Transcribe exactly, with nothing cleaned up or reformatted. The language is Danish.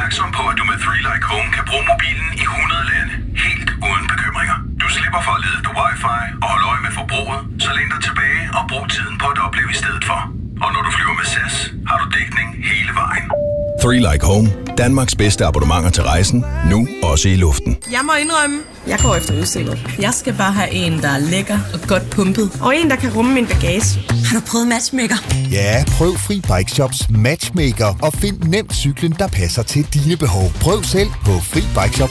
opmærksom på, at du med three like Home kan bruge mobilen i hundrede lande. Helt uden bekymringer. Du slipper for at lede efter wifi og holde øje med forbruget, så læn dig tilbage og brug tiden på at opleve i stedet for. Og når du flyver med S A S, har du dækning hele vejen. three like Home. Danmarks bedste abonnementer til rejsen. Nu også i luften. Jeg må indrømme, jeg går efter udseende. Jeg skal bare have en, der er lækker og godt pumpet. Og en, der kan rumme min bagage. Har du prøvet Matchmaker? Ja, prøv Free Bike Shops Matchmaker og find nemt cyklen, der passer til dine behov. Prøv selv på fri bike shop